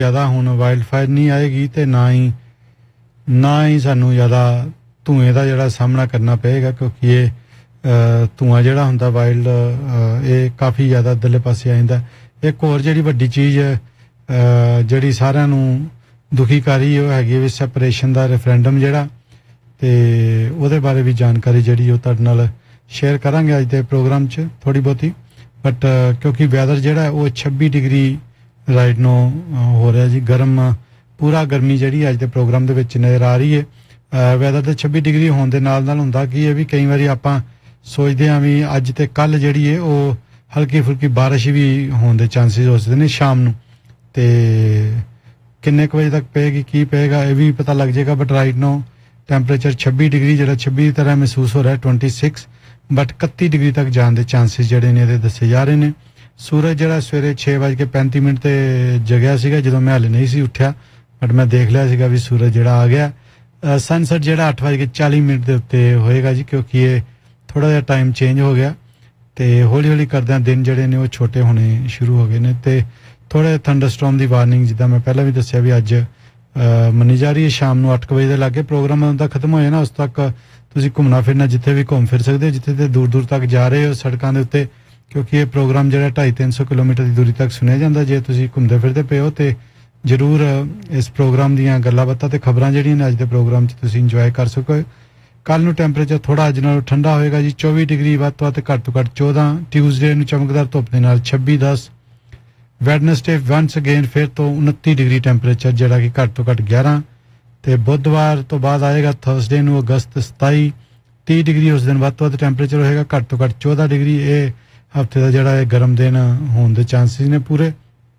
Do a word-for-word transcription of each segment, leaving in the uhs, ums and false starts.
ਜ਼ਿਆਦਾ ਹੁਣ wild fire ਨਹੀਂ ਆਏਗੀ ਤੇ ਨਾ ਹੀ ਨਾ ਹੀ ਸਾਨੂੰ ਜ਼ਿਆਦਾ ਧੂਏ ਦਾ ਜਿਹੜਾ ਸਾਹਮਣਾ ਕਰਨਾ ਪਏਗਾ ਕਿਉਂਕਿ ਇਹ ਧੂਆਂ ਜਿਹੜਾ ਹੁੰਦਾ ਵਾਈਲਡ ਇਹ ਕਾਫੀ ਜ਼ਿਆਦਾ ਇੱਧਰਲੇ ਪਾਸੇ ਆ ਜਾਂਦਾ। ਇੱਕ ਹੋਰ ਜਿਹੜੀ ਵੱਡੀ ਚੀਜ਼ ਜਿਹੜੀ ਸਾਰਿਆਂ ਨੂੰ ਦੁਖੀ ਕਰ ਰਹੀ ਉਹ ਹੈਗੀ ਵੀ ਸੈਪਰੇਸ਼ਨ ਦਾ ਰੈਫਰੈਂਡਮ ਜਿਹੜਾ ਤੇ ਉਹਦੇ ਬਾਰੇ ਵੀ ਜਾਣਕਾਰੀ ਜਿਹੜੀ ਉਹ ਤੁਹਾਡੇ ਨਾਲ ਸ਼ੇਅਰ ਕਰਾਂਗੇ ਅੱਜ ਦੇ ਪ੍ਰੋਗਰਾਮ 'ਚ ਥੋੜੀ ਬਹੁਤੀ। ਬਟ ਕਿਉਂਕਿ ਵੈਦਰ ਜਿਹੜਾ ਉਹ ਛੱਬੀ ਡਿਗਰੀ ਰਾਈਟ ਨੂੰ ਹੋ ਰਿਹਾ ਜੀ ਗਰਮ ਪੂਰਾ ਗਰਮੀ ਜਿਹੜੀ ਅੱਜ ਦੇ ਪ੍ਰੋਗਰਾਮ ਦੇ ਵਿੱਚ ਨਜ਼ਰ ਆ ਰਹੀ ਹੈ। ਵੈਦਰ ਤੇ ਛੱਬੀ ਡਿਗਰੀ ਹੋਣ ਦੇ ਨਾਲ ਨਾਲ ਹੁੰਦਾ ਕਿ ਇਹ ਵੀ ਕਈ ਵਾਰੀ ਆਪਾਂ ਸੋਚਦੇ ਹਾਂ ਵੀ ਅੱਜ ਤੇ ਕੱਲ ਜਿਹੜੀ ਹੈ ਉਹ ਹਲਕੀ ਫੁਲਕੀ ਬਾਰਿਸ਼ ਵੀ ਹੋਣ ਦੇ ਚਾਂਸਸ ਹੋ ਸਕਦੇ ਨੇ ਸ਼ਾਮ ਨੂੰ ਤੇ ਕਿੰਨੇ ਕੁ ਵਜੇ ਤੱਕ ਪਏਗੀ ਕੀ ਪਏਗਾ ਇਹ ਵੀ ਪਤਾ ਲੱਗ ਜਾਏਗਾ। ਬਟ ਰਾਈਟ ਨੂੰ ਟੈਂਪਰੇਚਰ ਛੱਬੀ ਡਿਗਰੀ ਜਿਹੜਾ ਛੱਬੀ ਦੀ ਤਰ੍ਹਾਂ ਮਹਿਸੂਸ ਹੋ ਰਿਹਾ ਛੱਬੀ ਬਟ ਇਕੱਤੀ ਡਿਗਰੀ ਤੱਕ ਜਾਣ ਦੇ ਚਾਂਸਸ ਜਿਹੜੇ ਨੇ ਇਹਦੇ ਦੱਸੇ ਜਾ ਰਹੇ ਨੇ। ਸੂਰਜ ਜਿਹੜਾ ਸਵੇਰੇ ਛੇ ਵੱਜ ਕੇ ਪੈਂਤੀ ਮਿੰਟ ਤੇ ਜਗਿਆ ਸੀਗਾ ਜਦੋਂ ਮੈਂ ਹਾਲੇ ਨਹੀਂ ਸੀ ਉੱਠਿਆ ਬਟ ਮੈਂ ਦੇਖ ਲਿਆ ਸੀਗਾ ਵੀ ਸੂਰਜ ਜਿਹੜਾ ਆ ਗਿਆ। ਸਨਸੈਟ ਜਿਹੜਾ ਅੱਠ ਵੱਜ ਕੇ ਚਾਲੀ ਮਿੰਟ ਦੇ ਉੱਤੇ ਹੋਏਗਾ ਜੀ ਕਿਉਂਕਿ ਇਹ ਥੋੜਾ ਜਿਹਾ ਟਾਈਮ ਚੇਂਜ ਹੋ ਗਿਆ ਤੇ ਹੌਲੀ ਹੌਲੀ ਕਰਦਿਆਂ ਦਿਨ ਜਿਹੜੇ ਨੇ ਉਹ ਛੋਟੇ ਹੋਣੇ ਸ਼ੁਰੂ ਹੋ ਗਏ ਨੇ ਤੇ ਥੋੜੇ ਥੰਡਰਸਟਾਰਮ ਦੀ ਵਾਰਨਿੰਗ ਜਿੱਦਾਂ ਮੈਂ ਪਹਿਲਾਂ ਵੀ ਦੱਸਿਆ ਵੀ ਅੱਜ ਮੰਨੀ ਜਾ ਰਹੀ ਹੈ ਸ਼ਾਮ ਨੂੰ ਅੱਠ ਵਜੇ ਦੇ ਲਾਗੇ ਪ੍ਰੋਗਰਾਮ ਦਾ ਖਤਮ ਹੋ ਜਾਣਾ ਉਸ ਤੱਕ ਤੁਸੀਂ ਘੁੰਮਣਾ ਫਿਰਨਾ ਜਿੱਥੇ ਵੀ ਘੁੰਮ ਫਿਰ ਸਕਦੇ ਹੋ ਜਿੱਥੇ ਤੇ ਦੂਰ ਦੂਰ ਤੱਕ ਜਾ ਰਹੇ ਹੋ ਸੜਕਾਂ ਦੇ ਉੱਤੇ ਕਿਉਂਕਿ ਇਹ ਪ੍ਰੋਗਰਾਮ ਜਿਹੜਾ ਢਾਈ ਤਿੰਨ ਸੌ ਕਿਲੋਮੀਟਰ ਦੀ ਦੂਰੀ ਤੱਕ ਸੁਣਿਆ ਜਾਂਦਾ। ਜੇ ਤੁਸੀਂ ਘੁੰਮਦੇ ਫਿਰਦੇ ਪਏ ਹੋ ਤੇ ਜ਼ਰੂਰ ਇਸ ਪ੍ਰੋਗਰਾਮ ਦੀਆਂ ਗੱਲਾਂ ਬਾਤਾਂ ਤੇ ਖਬਰਾਂ ਜਿਹੜੀਆਂ ਨੇ ਅੱਜ ਦੇ ਪ੍ਰੋਗਰਾਮ 'ਚ ਤੁਸੀਂ ਇੰਜੋਏ ਕਰ ਸਕੋ। ਕੱਲ ਨੂੰ ਟੈਂਪਰੇਚਰ ਥੋੜਾ ਅੱਜ ਨਾਲੋਂ ਠੰਡਾ ਹੋਏਗਾ ਜੀ ਚੌਵੀ ਡਿਗਰੀ ਵੱਧ ਤੋਂ ਵੱਧ ਘੱਟ ਤੋਂ ਘੱਟ ਚੌਦਾਂ ਟਿਊਜ਼ਡੇ ਨੂੰ ਚਮਕਦਾਰ ਧੁੱਪ ਦੇ ਨਾਲ ਛੱਬੀ ਦਸ ਵੈਡਨਸਡੇ ਵਨਸ ਅਗੇਨ ਫਿਰ ਤੋਂ ਉਨੱਤੀ ਡਿਗਰੀ ਟੈਂਪਰੇਚਰ ਜਿਹੜਾ ਕਿ ਘੱਟ ਤੋਂ ਘੱਟ ਗਿਆਰਾਂ ਤੇ ਬੁੱਧਵਾਰ ਤੋਂ ਬਾਅਦ ਆਏਗਾ ਥਰਸਡੇ ਨੂੰ ਅਗਸਤ ਸਤਾਈ ਤੀਹ ਡਿਗਰੀ ਉਸ ਦਿਨ ਵੱਧ ਤੋਂ ਵੱਧ ਟੈਂਪਰੇਚਰ ਹੋਏਗਾ ਘੱਟ ਤੋਂ ਘੱਟ ਚੌਦਾਂ ਡਿਗਰੀ। ਇਹ ਹਫਤੇ ਦਾ ਜਿਹੜਾ ਇਹ ਗਰਮ ਦਿਨ ਹੋਣ ਦੇ ਚਾਂਸਿਸ ਨੇ ਪੂਰੇ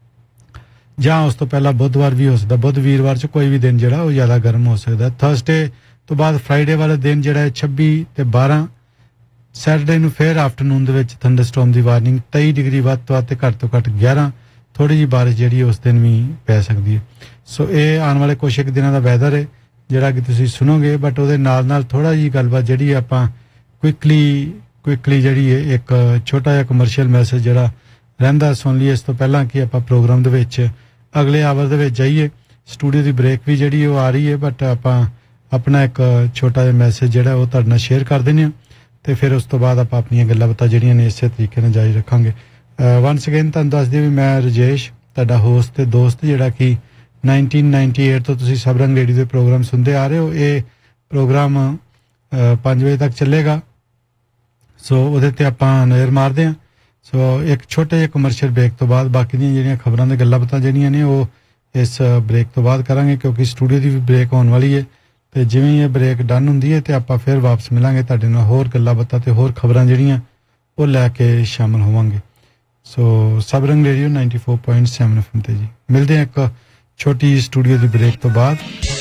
ਜਾਂ ਉਸ ਤੋਂ ਪਹਿਲਾਂ ਬੁੱਧਵਾਰ ਵੀ ਹੋ ਸਕਦਾ ਬੁੱਧ ਵੀਰਵਾਰ 'ਚ ਕੋਈ ਵੀ ਦਿਨ ਜਿਹੜਾ ਉਹ ਜ਼ਿਆਦਾ ਗਰਮ ਹੋ ਸਕਦਾ। ਥਰਸਡੇ ਤੋਂ ਬਾਅਦ ਫਰਾਈਡੇ ਵਾਲੇ ਦਿਨ ਜਿਹੜਾ ਹੈ ਛੱਬੀ ਤੇ ਬਾਰਾਂ ਸੈਟਰਡੇ ਨੂੰ ਫਿਰ ਆਫਟਰਨੂਨ ਦੇ ਵਿੱਚ ਥੰਡਰਸਟਾਰਮ ਦੀ ਵਾਰਨਿੰਗ ਤੇਈ ਡਿਗਰੀ ਵੱਧ ਤੋਂ ਵੱਧ ਤੇ ਘੱਟ ਤੋਂ ਘੱਟ ਗਿਆਰਾਂ ਥੋੜੀ ਜਿਹੀ ਬਾਰਿਸ਼ ਜਿਹੜੀ ਉਸ ਦਿਨ ਵੀ ਪੈ ਸਕਦੀ ਹੈ। ਸੋ ਇਹ ਆਉਣ ਵਾਲੇ ਕੁਛ ਇੱਕ ਦਿਨਾਂ ਦਾ ਵੈਦਰ ਹੈ ਜਿਹੜਾ ਕਿ ਤੁਸੀਂ ਸੁਣੋਗੇ ਬਟ ਉਹਦੇ ਨਾਲ ਨਾਲ ਥੋੜਾ ਜਿਹੀ ਗੱਲਬਾਤ ਜਿਹੜੀ ਆਪਾਂ ਕੁਇਕਲੀ ਕੁਇਕਲੀ ਜਿਹੜੀ ਹੈ ਇੱਕ ਛੋਟਾ ਜਿਹਾ ਕਮਰਸ਼ੀਅਲ ਮੈਸੇਜ ਜਿਹੜਾ ਰਹਿੰਦਾ ਸੁਣ ਲਈਏ ਇਸ ਤੋਂ ਪਹਿਲਾਂ ਕਿ ਆਪਾਂ ਪ੍ਰੋਗਰਾਮ ਦੇ ਵਿੱਚ ਅਗਲੇ ਆਵਰ ਦੇ ਵਿੱਚ ਜਾਈਏ। ਸਟੂਡੀਓ ਦੀ ਬ੍ਰੇਕ ਵੀ ਜਿਹੜੀ ਉਹ ਆ ਰਹੀ ਹੈ ਬਟ ਆਪਾਂ ਆਪਣਾ ਇੱਕ ਛੋਟਾ ਜਿਹਾ ਮੈਸੇਜ ਜਿਹੜਾ ਉਹ ਤੁਹਾਡੇ ਨਾਲ ਸ਼ੇਅਰ ਕਰ ਦਿੰਦੇ ਹਾਂ ਤੇ ਫਿਰ ਉਸ ਤੋਂ ਬਾਅਦ ਆਪਾਂ ਆਪਣੀਆਂ ਗੱਲਾਂ ਬਾਤਾਂ ਜਿਹੜੀਆਂ ਨੇ ਇਸੇ ਤਰੀਕੇ ਨਾਲ ਜਾਰੀ ਰੱਖਾਂਗੇ। ਵਨਸ ਅਗੇਨ ਤੁਹਾਨੂੰ ਦੱਸ ਦਈਏ ਵੀ ਮੈਂ ਰਜੇਸ਼ ਤੁਹਾਡਾ ਹੋਸਟ ਤੇ ਦੋਸਤ ਜਿਹੜਾ ਕਿ ਨਾਈਨਟੀਨ ਨਾਈਨਟੀ ਏਟ ਤੋਂ ਤੁਸੀਂ ਸਬਰੰਗ ਰੇਡੀਓ ਦੇ ਪ੍ਰੋਗਰਾਮ ਸੁਣਦੇ ਆ ਰਹੇ ਹੋ। ਇਹ ਪ੍ਰੋਗਰਾਮ ਪੰਜ ਵਜੇ ਤੱਕ ਚੱਲੇਗਾ ਸੋ ਉਹਦੇ ਤੇ ਆਪਾਂ ਨਜ਼ਰ ਮਾਰਦੇ ਹਾਂ। ਸੋ ਇੱਕ ਛੋਟੇ ਜਿਹੇ ਕਮਰਸ਼ੀਅਲ ਬ੍ਰੇਕ ਤੋਂ ਬਾਅਦ ਬਾਕੀ ਦੀਆਂ ਜਿਹੜੀਆਂ ਖਬਰਾਂ ਦੇ ਗੱਲਾਂ ਬਾਤਾਂ ਜਿਹੜੀਆਂ ਨੇ ਉਹ ਇਸ ਬ੍ਰੇਕ ਤੋਂ ਬਾਅਦ ਕਰਾਂਗੇ ਕਿਉਂਕਿ ਸਟੂਡੀਓ ਦੀ ਵੀ ਬ੍ਰੇਕ ਹੋਣ ਵਾਲੀ ਹੈ ਤੇ ਜਿਵੇਂ ਹੀ ਇਹ ਬ੍ਰੇਕ ਡਨ ਹੁੰਦੀ ਹੈ ਤੇ ਆਪਾਂ ਫਿਰ ਵਾਪਸ ਮਿਲਾਂਗੇ ਤੁਹਾਡੇ ਨਾਲ ਹੋਰ ਗੱਲਾਂ ਬਾਤਾਂ ਤੇ ਹੋਰ ਖਬਰਾਂ ਜਿਹੜੀਆਂ ਉਹ ਲੈ ਕੇ ਸ਼ਾਮਲ ਹੋਵਾਂਗੇ। ਸੋ ਸਬਰੰਗ radio ninety four point seven F M ਤੇ ਜੀ ਮਿਲਦੇ ਹਾਂ ਇੱਕ ਛੋਟੀ ਸਟੂਡੀਓ ਦੀ ਬ੍ਰੇਕ ਤੋਂ ਬਾਅਦ।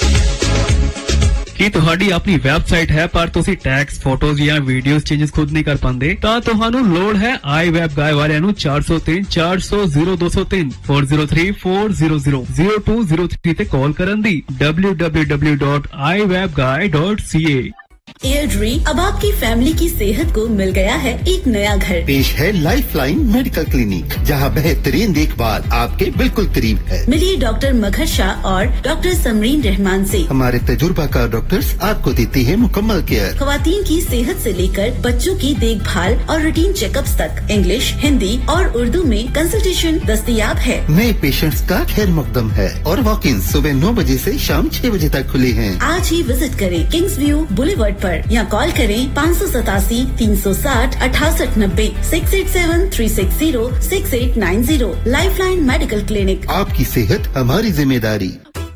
ਕੀ ਤੁਹਾਡੀ ਆਪਣੀ ਵੈਬਸਾਈਟ ਹੈ ਪਰ ਤੁਸੀਂ ਟੈਕਸ ਫੋਟੋਜ਼ ਜਾਂ ਵੀਡੀਓਜ਼ ਚੇਂਜਸ ਖੁਦ ਨਹੀਂ ਕਰ ਪਾਉਂਦੇ ਤਾਂ ਤੁਹਾਨੂੰ ਲੋੜ ਹੈ ਆਈ ਵੈਬ ਗਾਏ ਵਾਲਿਆਂ ਨੂੰ ਚਾਰ ਸੌ ਤਿੰਨ ਚਾਰ ਸੌ ਜ਼ੀਰੋ ਦੋ ਸੌ ਤਿੰਨ ਚਾਰ ਜ਼ੀਰੋ ਥ੍ਰੀ ਚਾਰ zero zero zero two zero three ਤੇ ਕਾਲ ਕਰਨ ਦੀ ਡਬਲਿਊ ਡਬਲਿਊ ਡਬਲਿਊ ਡਾਟ ਆਈ ਵੈਬ ਗਾਏ ਡਾਟ ਸੀ ਏ। एयरड्री अब आपकी फैमिली की सेहत को मिल गया है एक नया घर। पेश है लाइफलाइन मेडिकल क्लिनिक जहां बेहतरीन देखभाल आपके बिल्कुल करीब है। मिलिए डॉक्टर मगर शाह और डॉक्टर समरीन रहमान से। हमारे तजुर्बाकार डॉक्टर्स आपको देते हैं मुकम्मल केयर। खवातीन की सेहत से लेकर बच्चों की देखभाल और रूटीन चेकअप्स तक इंग्लिश हिंदी और उर्दू में कंसल्टेशन दस्तयाब है। नए पेशेंट्स का खैर मकदम है और वॉक इन सुबह नौ बजे से शाम छह बजे तक खुले हैं। आज ही विजिट करें किंग्स व्यू बुलेवर्ड पर या कॉल करें पाँच सौ सतासी तीन सौ साठ अठासठ नब्बे six eight seven three six zero six eight nine zero. Lifeline medical clinic, आपकी सेहत हमारी जिम्मेदारी।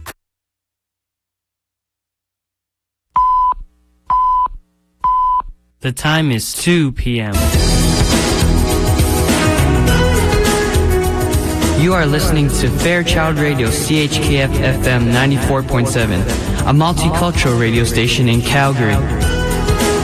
The time is two p m You are listening to Fairchild Radio C H K F F M ninety-four point seven, a multicultural radio station in Calgary.